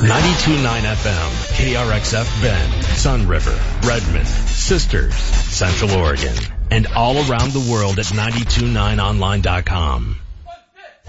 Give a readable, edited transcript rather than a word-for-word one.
92.9 FM, KRXF Bend, Sun River, Redmond, Sisters, Central Oregon, and all around the world at 929online.com.